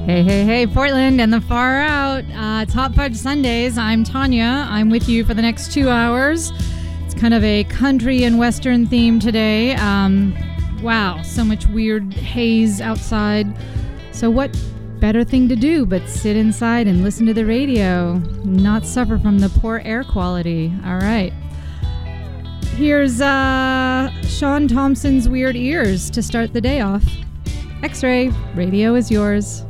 Hey, hey, hey, Portland and the far out. Top Fudge Sundays. I'm Tanya. I'm with you for the next 2 hours. It's kind of a country and western theme today. Wow, so much weird haze outside. So what better thing to do but sit inside and listen to the radio, not suffer from the poor air quality. All right. Here's Sean Thompson's Weird Ears to start the day off. X-Ray, radio is yours.